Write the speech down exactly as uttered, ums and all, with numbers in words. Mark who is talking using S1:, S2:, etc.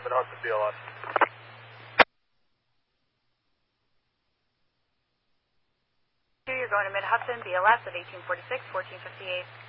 S1: Mid-Hudson B L S.
S2: You're going to Mid-Hudson B L S at eighteen forty-six, fourteen fifty-eight.